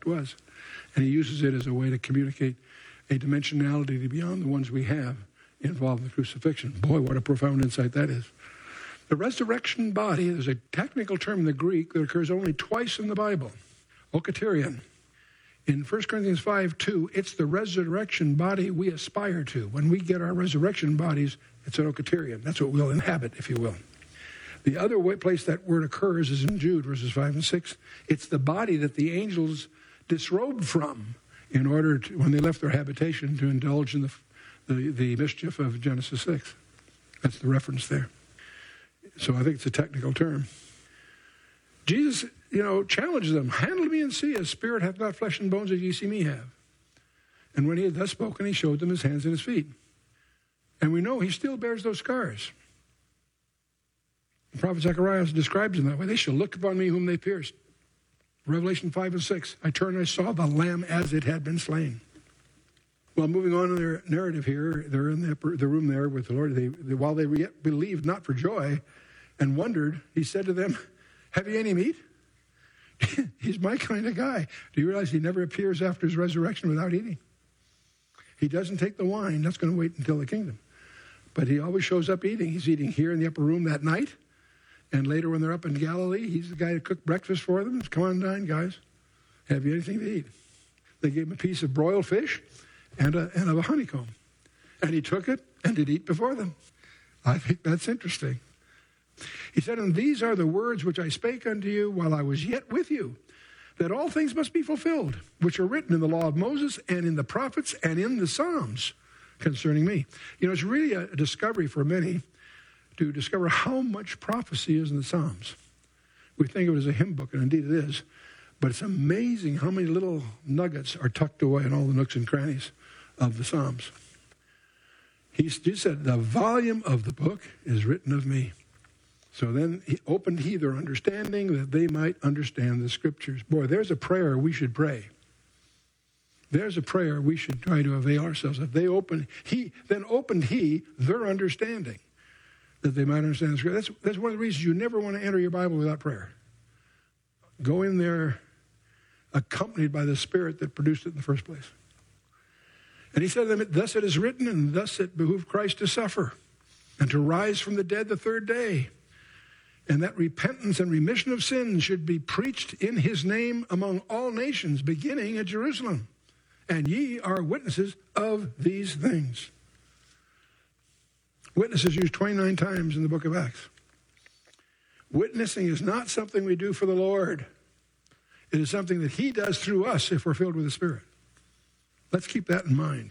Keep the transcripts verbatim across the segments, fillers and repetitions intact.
fact was. And he uses it as a way to communicate a dimensionality beyond the ones we have involved in the crucifixion. Boy, what a profound insight that is. The resurrection body, there's a technical term in the Greek that occurs only twice in the Bible, okaterion. In First Corinthians five two, it's the resurrection body we aspire to. When we get our resurrection bodies, it's an okaterion. That's what we'll inhabit, if you will. The other way, place that word occurs is in Jude, verses five and six. It's the body that the angels disrobed from in order to, when they left their habitation, to indulge in the, the, the mischief of Genesis six. That's the reference there. So I think it's a technical term. Jesus, you know, challenges them. Handle me and see, as spirit hath not flesh and bones as ye see me have. And when he had thus spoken, he showed them his hands and his feet. And we know he still bears those scars. The prophet Zechariah describes them that way. They shall look upon me whom they pierced. Revelation five and six, I turned and I saw the lamb as it had been slain. Well, moving on in their narrative here, they're in the, upper, the room there with the Lord. They, they, while they yet believed not for joy and wondered, he said to them, have you any meat? He's my kind of guy. Do you realize he never appears after his resurrection without eating? He doesn't take the wine. That's going to wait until the kingdom. But he always shows up eating. He's eating here in the upper room that night. And later when they're up in Galilee, he's the guy who cooked breakfast for them. Come on, dine, guys. Have you anything to eat? They gave him a piece of broiled fish and a, and a honeycomb. And he took it and did eat before them. I think that's interesting. He said, and these are the words which I spake unto you while I was yet with you, that all things must be fulfilled, which are written in the law of Moses and in the prophets and in the Psalms concerning me. You know, it's really a discovery for many to discover how much prophecy is in the Psalms. We think of it as a hymn book, and indeed it is. But it's amazing how many little nuggets are tucked away in all the nooks and crannies of the Psalms. He said, the volume of the book is written of me. So then he opened he their understanding that they might understand the scriptures. Boy, there's a prayer we should pray. There's a prayer we should try to avail ourselves of. They opened, he, then opened he their understanding that they might understand the scripture. That's, that's one of the reasons you never want to enter your Bible without prayer. Go in there accompanied by the Spirit that produced it in the first place. And he said to them, thus it is written, and thus it behooved Christ to suffer, and to rise from the dead the third day, and that repentance and remission of sins should be preached in his name among all nations, beginning at Jerusalem. And ye are witnesses of these things. Witness is used twenty-nine times in the book of Acts. Witnessing is not something we do for the Lord. It is something that he does through us if we're filled with the Spirit. Let's keep that in mind.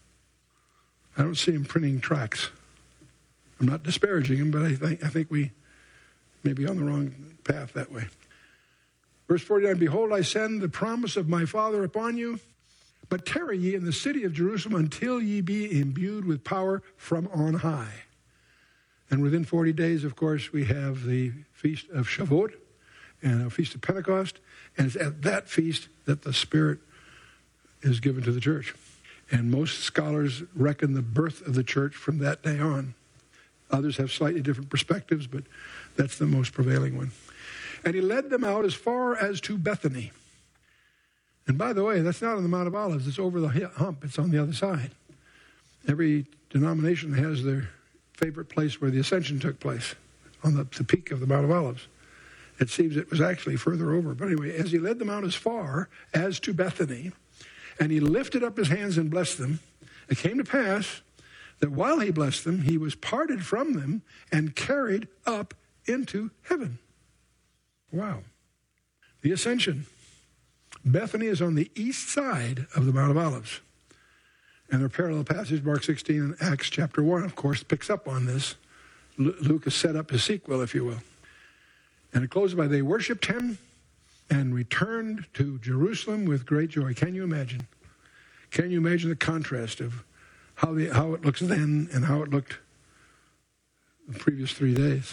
I don't see him printing tracts. I'm not disparaging him, but I think, I think we may be on the wrong path that way. Verse forty-nine, behold, I send the promise of my Father upon you, but tarry ye in the city of Jerusalem until ye be imbued with power from on high. And within forty days, of course, we have the Feast of Shavuot and a Feast of Pentecost. And it's at that feast that the Spirit is given to the church. And most scholars reckon the birth of the church from that day on. Others have slightly different perspectives, but that's the most prevailing one. And he led them out as far as to Bethany. And by the way, that's not on the Mount of Olives. It's over the hump. It's on the other side. Every denomination has their favorite place where the ascension took place, on the, the peak of the Mount of Olives. It seems it was actually further over. But anyway, as he led them out as far as to Bethany, and he lifted up his hands and blessed them, it came to pass that while he blessed them, he was parted from them and carried up into heaven. Wow. The ascension. Bethany is on the east side of the Mount of Olives. And their parallel passage, Mark sixteen and Acts chapter one, of course, picks up on this. Luke has set up his sequel, if you will. And it closes by, they worshipped him and returned to Jerusalem with great joy. Can you imagine? Can you imagine the contrast of how the how it looks then and how it looked the previous three days?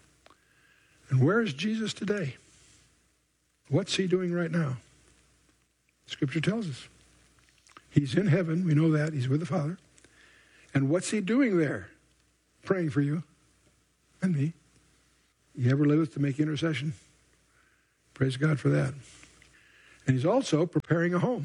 And where is Jesus today? What's he doing right now? Scripture tells us. He's in heaven. We know that. He's with the Father. And what's he doing there? Praying for you and me. You ever liveth to make intercession? Praise God for that. And he's also preparing a home.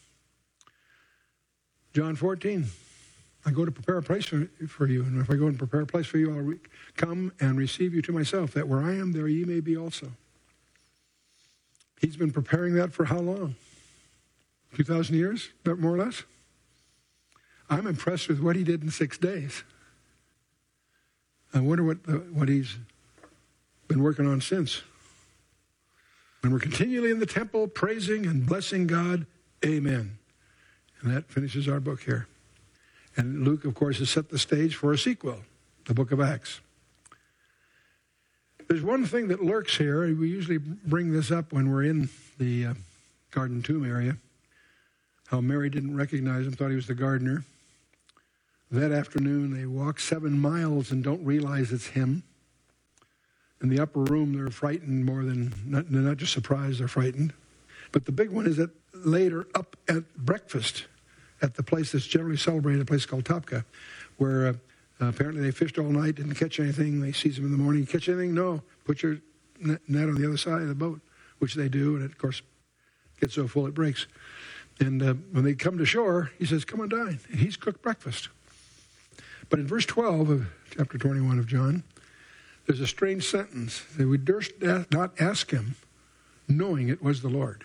John fourteen, I go to prepare a place for, for you, and if I go and prepare a place for you, I'll re- come and receive you to myself, that where I am, there ye may be also. He's been preparing that for how long? two thousand years, more or less? I'm impressed with what he did in six days. I wonder what the, what he's been working on since. And we're continually in the temple praising and blessing God. Amen. And that finishes our book here. And Luke, of course, has set the stage for a sequel, the book of Acts. There's one thing that lurks here. We usually bring this up when we're in the uh, garden tomb area. How Mary didn't recognize him, thought he was the gardener. That afternoon, they walk seven miles and don't realize it's him. In the upper room, they're frightened more than, not, they're not just surprised, they're frightened. But the big one is that later, up at breakfast, at the place that's generally celebrated, a place called Topka, where uh, apparently they fished all night, didn't catch anything. They seize them in the morning. Catch anything? No. Put your net on the other side of the boat, which they do, and it, of course, gets so full it breaks. And uh, when they come to shore, he says, come and dine. And he's cooked breakfast. But in verse twelve of chapter twenty-one of John, there's a strange sentence that we durst not ask him, knowing it was the Lord.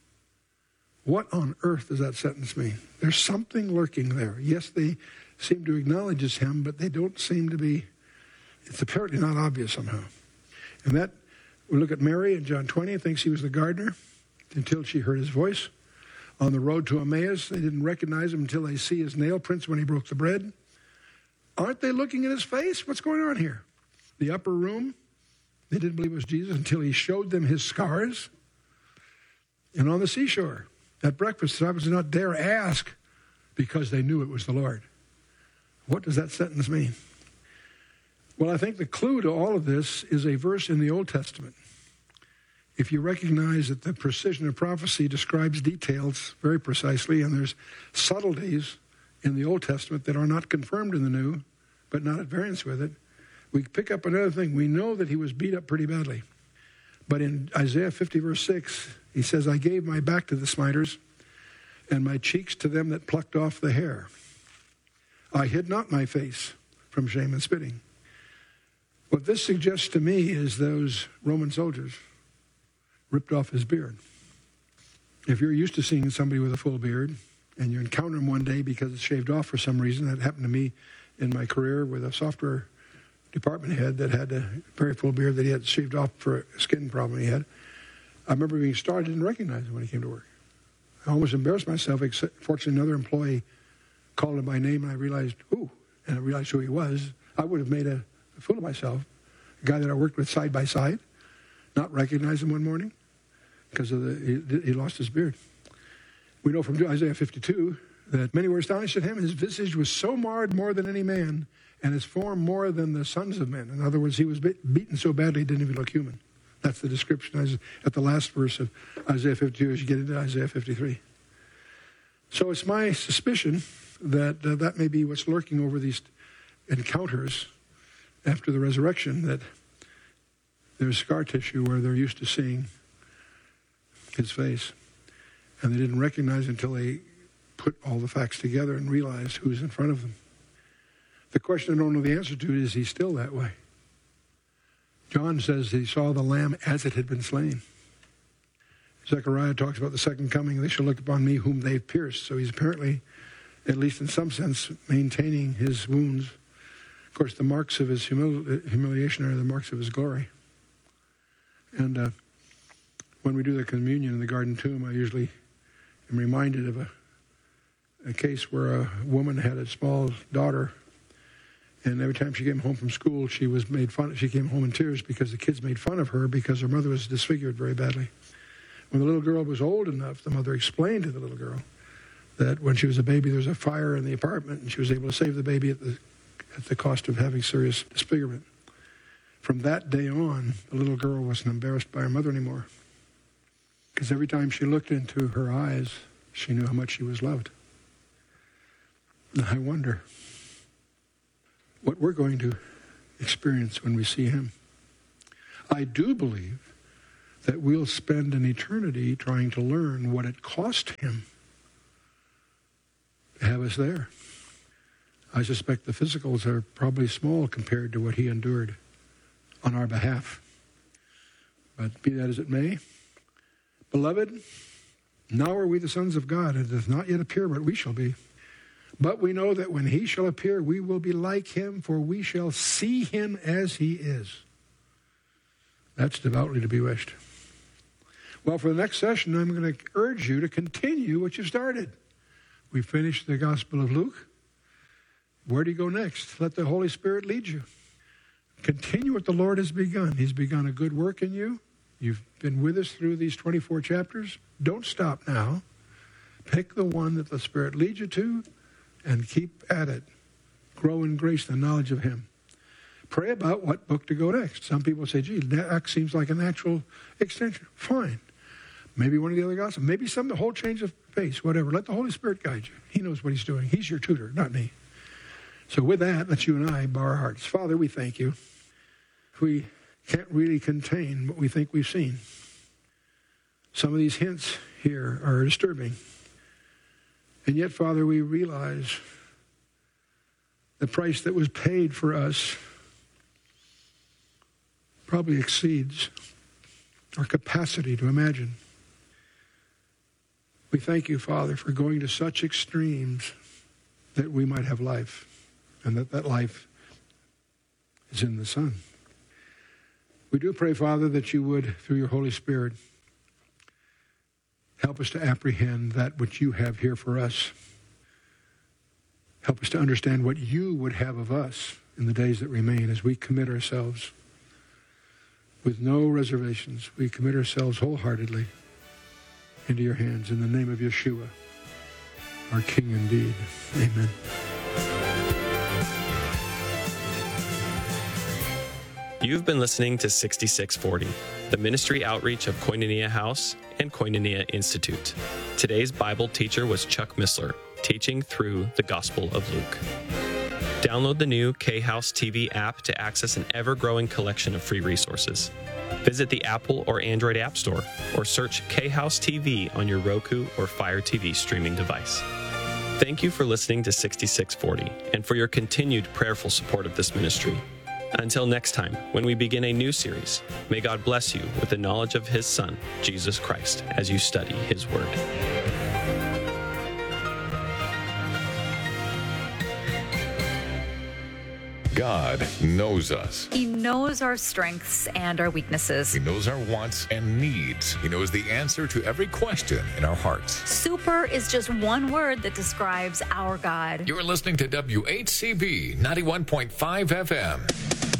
What on earth does that sentence mean? There's something lurking there. Yes, they seem to acknowledge it's him, but they don't seem to be, it's apparently not obvious somehow. And that, we look at Mary in John twenty, thinks he was the gardener until she heard his voice. On the road to Emmaus, they didn't recognize him until they see his nail prints when he broke the bread. Aren't they looking at his face? What's going on here? The upper room, they didn't believe it was Jesus until he showed them his scars. And on the seashore, at breakfast, the disciples did not dare ask because they knew it was the Lord. What does that sentence mean? Well, I think the clue to all of this is a verse in the Old Testament. If you recognize that the precision of prophecy describes details very precisely, and there's subtleties in the Old Testament that are not confirmed in the New, but not at variance with it, we pick up another thing. We know that he was beat up pretty badly. But in Isaiah fifty, verse six, he says, I gave my back to the smiters, and my cheeks to them that plucked off the hair. I hid not my face from shame and spitting. What this suggests to me is those Roman soldiers ripped off his beard. If you're used to seeing somebody with a full beard, and you encounter him one day because it's shaved off for some reason, that happened to me in my career with a software department head that had a very full beard that he had shaved off for a skin problem he had. I remember being startled, didn't recognize him when he came to work. I almost embarrassed myself, except fortunately another employee called him by name, and I realized, ooh, and I realized who he was. I would have made a, a fool of myself, a guy that I worked with side by side, not recognize him one morning because of the he, he lost his beard. We know from Isaiah fifty-two that many were astonished at him. His visage was so marred more than any man, and his form more than the sons of men. In other words, he was beaten so badly he didn't even look human. That's the description at the last verse of Isaiah fifty-two as you get into Isaiah fifty-three. So it's my suspicion that uh, that may be what's lurking over these encounters after the resurrection, that there's scar tissue where they're used to seeing his face. And they didn't recognize until they put all the facts together and realized who's in front of them. The question I don't know the answer to is, he still that way? John says he saw the lamb as it had been slain. Zechariah talks about the second coming. They shall look upon me whom they've pierced. So he's apparently, at least in some sense, maintaining his wounds. Of course, the marks of his humili- humiliation are the marks of his glory. And uh, when we do the communion in the garden tomb, I usually am reminded of a, a case where a woman had a small daughter, and every time she came home from school, she was made fun of. She came home in tears because the kids made fun of her because her mother was disfigured very badly. When the little girl was old enough, the mother explained to the little girl that when she was a baby, there was a fire in the apartment, and she was able to save the baby at the at the cost of having serious disfigurement. From that day on, the little girl wasn't embarrassed by her mother anymore, because every time she looked into her eyes, she knew how much she was loved. And I wonder what we're going to experience when we see him. I do believe that we'll spend an eternity trying to learn what it cost him to have us there. I suspect the physicals are probably small compared to what he endured on our behalf. But be that as it may, beloved, now are we the sons of God. It does not yet appear what we shall be. But we know that when he shall appear, we will be like him, for we shall see him as he is. That's devoutly to be wished. Well, for the next session, I'm going to urge you to continue what you started. We finished the Gospel of Luke. Where do you go next? Let the Holy Spirit lead you. Continue what the Lord has begun. He's begun a good work in you. You've been with us through these twenty-four chapters. Don't stop now. Pick the one that the Spirit leads you to and keep at it. Grow in grace and knowledge of him. Pray about what book to go next. Some people say, gee, that seems like a natural extension. Fine. Maybe one of the other Gospels. Maybe some, the whole change of pace, whatever. Let the Holy Spirit guide you. He knows what he's doing. He's your tutor, not me. So with that, let you and I bow our hearts. Father, we thank you. We can't really contain what we think we've seen. Some of these hints here are disturbing. And yet, Father, we realize the price that was paid for us probably exceeds our capacity to imagine. We thank you, Father, for going to such extremes that we might have life, and that that life is in the Son. We do pray, Father, that you would, through your Holy Spirit, help us to apprehend that which you have here for us. Help us to understand what you would have of us in the days that remain as we commit ourselves with no reservations. We commit ourselves wholeheartedly into your hands in the name of Yeshua, our King indeed. Amen. You've been listening to sixty-six forty, the ministry outreach of Koinonia House and Koinonia Institute. Today's Bible teacher was Chuck Missler, teaching through the Gospel of Luke. Download the new K-House T V app to access an ever-growing collection of free resources. Visit the Apple or Android App Store, or search K-House T V on your Roku or Fire T V streaming device. Thank you for listening to sixty-six forty and for your continued prayerful support of this ministry. Until next time, when we begin a new series, may God bless you with the knowledge of his Son, Jesus Christ, as you study his word. God knows us. He knows our strengths and our weaknesses. He knows our wants and needs. He knows the answer to every question in our hearts. Super is just one word that describes our God. You're listening to W H C B ninety-one point five F M.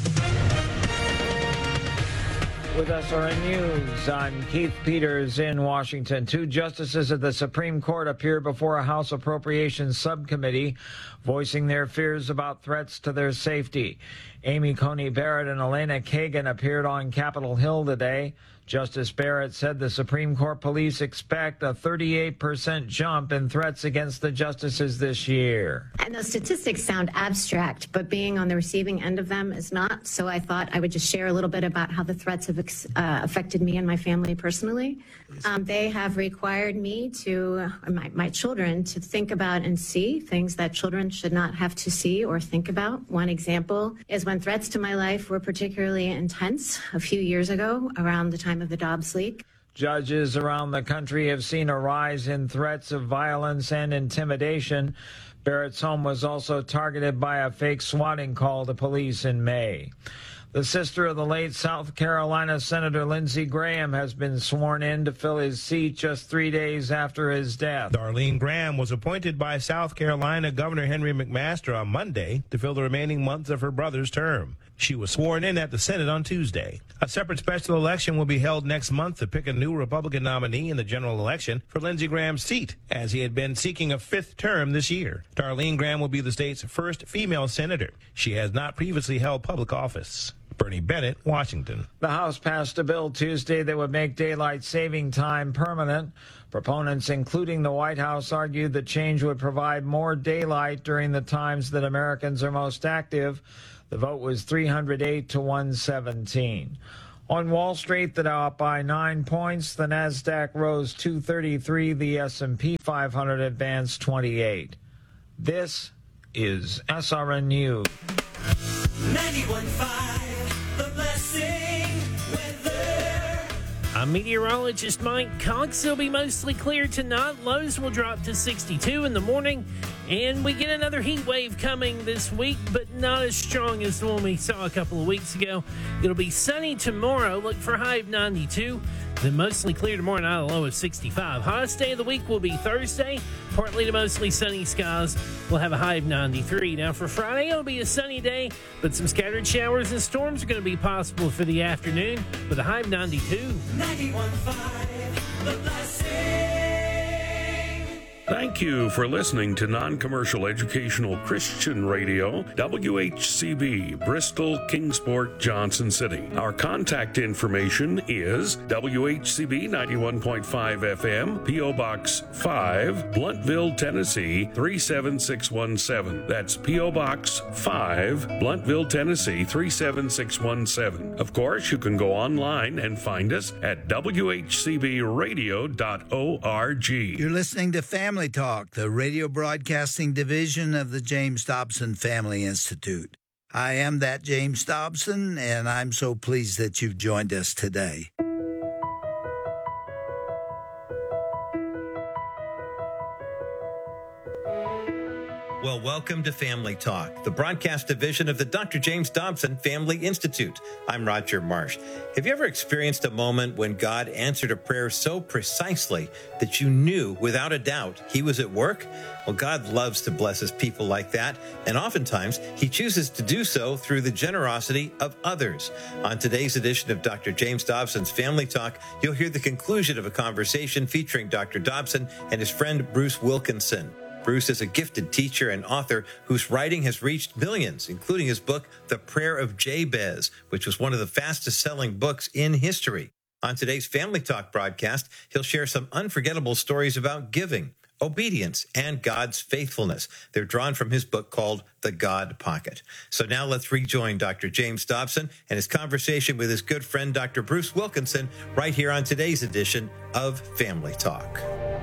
With S R N News, I'm Keith Peters in Washington. Two justices of the Supreme Court appeared before a House Appropriations Subcommittee, voicing their fears about threats to their safety. Amy Coney Barrett and Elena Kagan appeared on Capitol Hill today. Justice Barrett said the Supreme Court police expect a thirty-eight percent jump in threats against the justices this year. And those statistics sound abstract, but being on the receiving end of them is not. So I thought I would just share a little bit about how the threats have uh, affected me and my family personally. Um, they have required me to, uh, my, my children, to think about and see things that children should not have to see or think about. One example is when threats to my life were particularly intense a few years ago around the time of the Dobbs leak. Judges around the country have seen a rise in threats of violence and intimidation. Barrett's home was also targeted by a fake swatting call to police in May. The sister of the late South Carolina Senator Lindsey Graham has been sworn in to fill his seat just three days after his death. Darlene Graham was appointed by South Carolina Governor Henry McMaster on Monday to fill the remaining months of her brother's term. She was sworn in at the Senate on Tuesday. A separate special election will be held next month to pick a new Republican nominee in the general election for Lindsey Graham's seat, as he had been seeking a fifth term this year. Darlene Graham will be the state's first female senator. She has not previously held public office. Bernie Bennett, Washington. The House passed a bill Tuesday that would make daylight saving time permanent. Proponents, including the White House, argued the change would provide more daylight during the times that Americans are most active. The vote was three hundred eight to one seventeen. On Wall Street, the Dow up by nine points. The Nasdaq rose two thirty-three. The S and P five hundred advanced twenty-eight. This is S R N News. ninety-one point five, The Blessing weather. I'm meteorologist Mike Cox. It'll be mostly clear tonight. Lows will drop to sixty-two in the morning. And we get another heat wave coming this week, but not as strong as the one we saw a couple of weeks ago. It'll be sunny tomorrow. Look for a high of ninety-two. Then mostly clear tomorrow night, a low of sixty-five. Hottest day of the week will be Thursday. Partly to mostly sunny skies. We'll have a high of ninety-three. Now for Friday, it'll be a sunny day, but some scattered showers and storms are going to be possible for the afternoon with a high of ninety-two. ninety-one point five, The Blessing. Thank you for listening to non-commercial educational Christian radio, W H C B, Bristol, Kingsport, Johnson City. Our contact information is W H C B ninety-one point five F M, P O Box five, Blountville, Tennessee three seven six one seven. That's P O Box five, Blountville, Tennessee three seven six one seven. Of course, you can go online and find us at W H C B radio dot org. You're listening to Family Talk, the radio broadcasting division of the James Dobson Family Institute. I am that James Dobson, and I'm so pleased that you've joined us today. Well, welcome to Family Talk, the broadcast division of the Doctor James Dobson Family Institute. I'm Roger Marsh. Have you ever experienced a moment when God answered a prayer so precisely that you knew without a doubt he was at work? Well, God loves to bless his people like that, and oftentimes he chooses to do so through the generosity of others. On today's edition of Doctor James Dobson's Family Talk, you'll hear the conclusion of a conversation featuring Doctor Dobson and his friend Bruce Wilkinson. Bruce is a gifted teacher and author whose writing has reached millions, including his book, The Prayer of Jabez, which was one of the fastest-selling books in history. On today's Family Talk broadcast, he'll share some unforgettable stories about giving, obedience, and God's faithfulness. They're drawn from his book called The God Pocket. So now let's rejoin Doctor James Dobson and his conversation with his good friend, Doctor Bruce Wilkinson, right here on today's edition of Family Talk.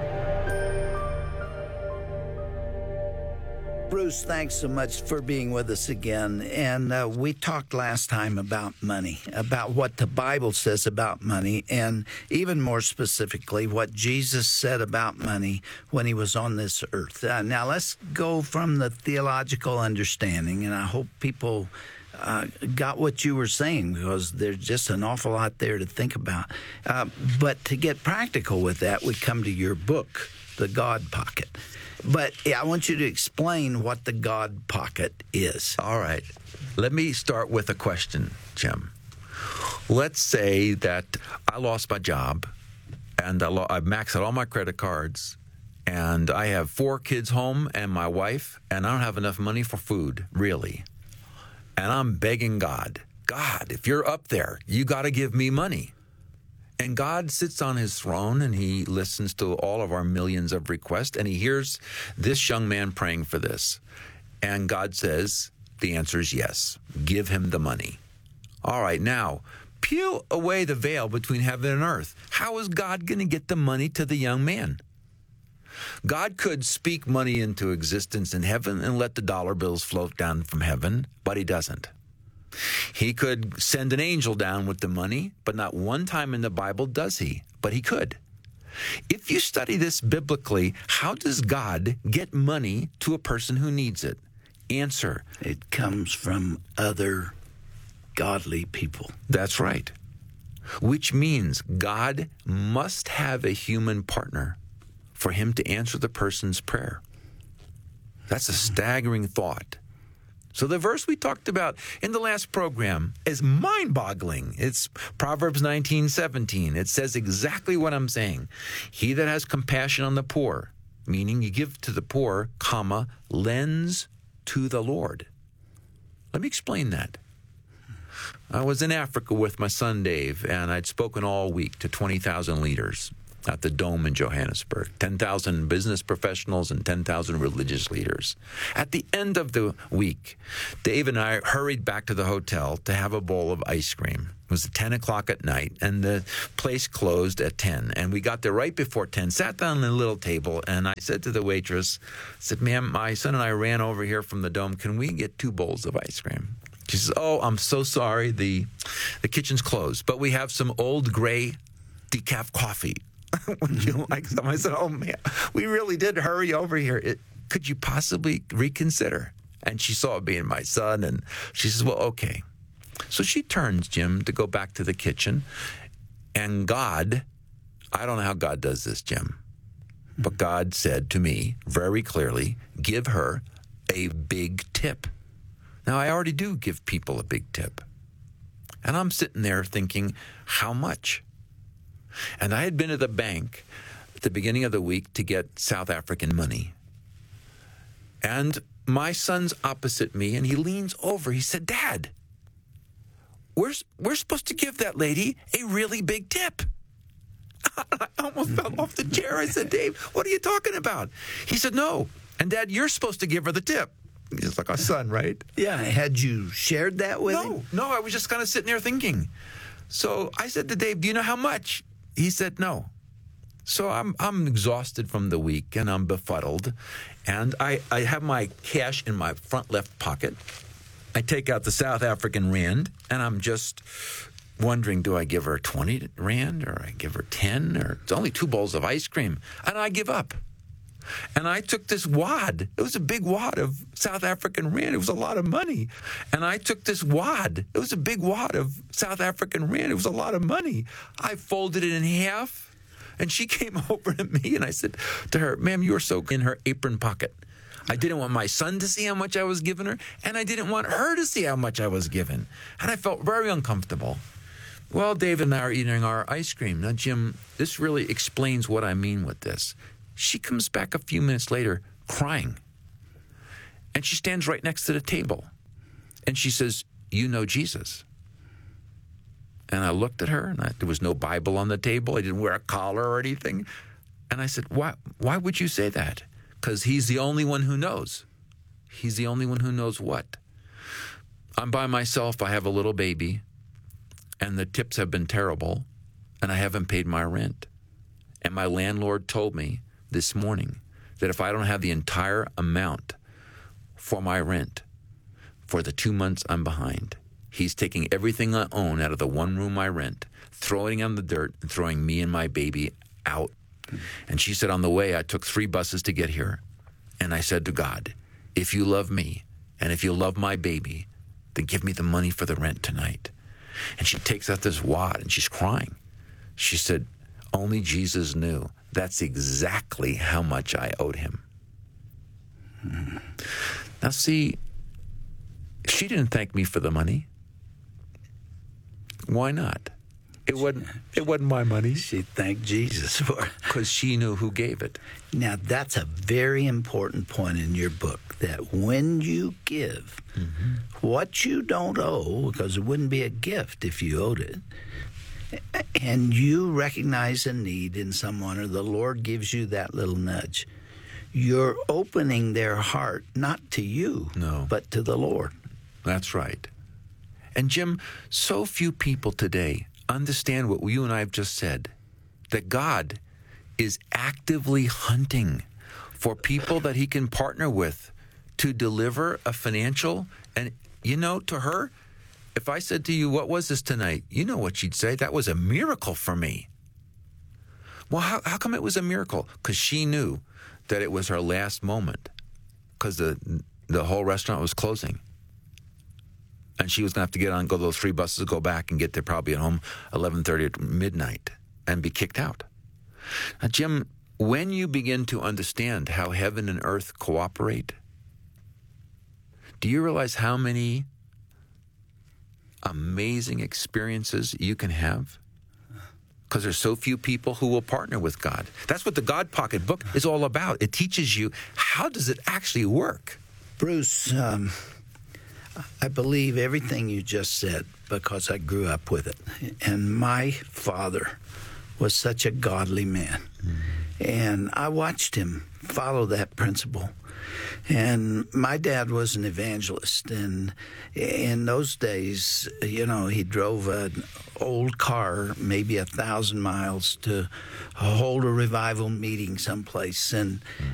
Bruce, thanks so much for being with us again. And uh, we talked last time about money, about what the Bible says about money, and even more specifically, what Jesus said about money when he was on this earth. Uh, now, let's go from the theological understanding, and I hope people uh, got what you were saying, because there's just an awful lot there to think about. Uh, but to get practical with that, we come to your book, The God Pocket. But yeah, I want you to explain what the God Pocket is. All right. Let me start with a question, Jim. Let's say that I lost my job, and I lo- I've maxed out all my credit cards, and I have four kids home and my wife, and I don't have enough money for food, really. And I'm begging God, God, if you're up there, you got to give me money. And God sits on his throne, and he listens to all of our millions of requests, and he hears this young man praying for this. And God says, the answer is yes. Give him the money. All right, now, peel away the veil between heaven and earth. How is God going to get the money to the young man? God could speak money into existence in heaven and let the dollar bills float down from heaven, but he doesn't. He could send an angel down with the money, but not one time in the Bible does he, but he could. If you study this biblically, how does God get money to a person who needs it? Answer. It comes from other godly people. That's right. Which means God must have a human partner for him to answer the person's prayer. That's a staggering thought. So the verse we talked about in the last program is mind-boggling. It's Proverbs nineteen seventeen. It says exactly what I'm saying. He that has compassion on the poor, meaning you give to the poor, comma, lends to the Lord. Let me explain that. I was in Africa with my son Dave, and I'd spoken all week to twenty thousand leaders. at the Dome in Johannesburg. ten thousand business professionals and ten thousand religious leaders. At the end of the week, Dave and I hurried back to the hotel to have a bowl of ice cream. It was ten o'clock at night, and the place closed at ten. And we got there right before ten, sat down at a little table, and I said to the waitress, I said, ma'am, my son and I ran over here from the Dome. Can we get two bowls of ice cream? She says, oh, I'm so sorry. The, the kitchen's closed, but we have some old gray decaf coffee. Would you like some? I said, oh, man, we really did hurry over here. It, could you possibly reconsider? And she saw it being my son, and she says, well, okay. So she turns, Jim, to go back to the kitchen, and God, I don't know how God does this, Jim, but God said to me very clearly, give her a big tip. Now, I already do give people a big tip. And I'm sitting there thinking, how much? And I had been at the bank at the beginning of the week to get South African money. And my son's opposite me, and he leans over. He said, Dad, we're, we're supposed to give that lady a really big tip. I almost fell off the chair. I said, Dave, what are you talking about? He said, no. And, Dad, you're supposed to give her the tip. He's like a son, right? Yeah. Had you shared that with no, him? No, I was just kind of sitting there thinking. So I said to Dave, do you know how much? He said no. So I'm I'm exhausted from the week, and I'm befuddled. And I, I have my cash in my front left pocket. I take out the South African rand, and I'm just wondering, do I give her twenty rand, or I give her ten, or it's only two bowls of ice cream? And I give up. And I took this wad. It was a big wad of South African rand. It was a lot of money. And I took this wad. It was a big wad of South African rand. It was a lot of money. I folded it in half, and she came over to me, and I said to her, ma'am, you are so in her apron pocket. I didn't want my son to see how much I was giving her, and I didn't want her to see how much I was giving. And I felt very uncomfortable. Well, Dave and I are eating our ice cream. Now, Jim, this really explains what I mean with this. She comes back a few minutes later crying, and she stands right next to the table, and she says, you know Jesus. And I looked at her, and I, there was no Bible on the table. I didn't wear a collar or anything. And I said, why, why would you say that? Because he's the only one who knows. He's the only one who knows what. I'm by myself. I have a little baby, and the tips have been terrible, and I haven't paid my rent. And my landlord told me this morning that if I don't have the entire amount for my rent for the two months I'm behind, he's taking everything I own out of the one room I rent, throwing it on the dirt, and throwing me and my baby out. And she said, on the way, I took three buses to get here. And I said to God, if you love me and if you love my baby, then give me the money for the rent tonight. And she takes out this wad, and she's crying. She said, only Jesus knew. That's exactly how much I owed him. Hmm. Now, see, she didn't thank me for the money. Why not? It wasn't, it wasn't my money. She thanked Jesus for it. Because she knew who gave it. Now, that's a very important point in your book, that when you give, mm-hmm. what you don't owe, because it wouldn't be a gift if you owed it, and you recognize a need in someone, or the Lord gives you that little nudge, you're opening their heart not to you, no, but to the Lord. That's right. And Jim, so few people today understand what you and I have just said, that God is actively hunting for people that he can partner with to deliver a financial, and you know, to her, if I said to you, what was this tonight? You know what she'd say. That was a miracle for me. Well, how, how come it was a miracle? Because she knew that it was her last moment, because the the whole restaurant was closing. And she was going to have to get on, go those three buses, go back and get there probably at home eleven thirty at midnight and be kicked out. Now, Jim, when you begin to understand how heaven and earth cooperate, do you realize how many amazing experiences you can have? Because there's so few people who will partner with God. That's what the God Pocket book is all about. It teaches you, how does it actually work? Bruce, um, I believe everything you just said because I grew up with it. And my father was such a godly man. And I watched him follow that principle. And my dad was an evangelist, and in those days, you know, he drove an old car, maybe a thousand miles, to hold a revival meeting someplace. And